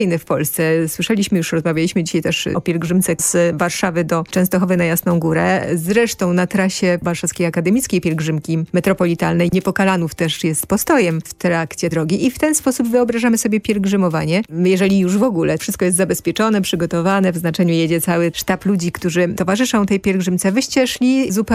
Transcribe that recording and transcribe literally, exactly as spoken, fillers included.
w Polsce. Słyszeliśmy już, rozmawialiśmy dzisiaj też o pielgrzymce z Warszawy do Częstochowy na Jasną Górę. Zresztą na trasie Warszawskiej Akademickiej Pielgrzymki Metropolitalnej Niepokalanów też jest postojem w trakcie drogi i w ten sposób wyobrażamy sobie pielgrzymowanie. Jeżeli już w ogóle wszystko jest zabezpieczone, przygotowane, w znaczeniu jedzie cały sztab ludzi, którzy towarzyszą tej pielgrzymce, wyście szli zupełnie